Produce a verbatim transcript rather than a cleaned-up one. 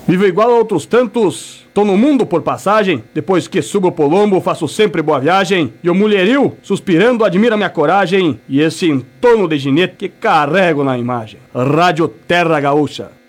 Vivo igual a outros tantos, tô no mundo por passagem. Depois que subo o Polombo, faço sempre boa viagem. E o mulherio, suspirando, admira minha coragem e esse entorno de ginete que carrego na imagem. Rádio Terra Gaúcha.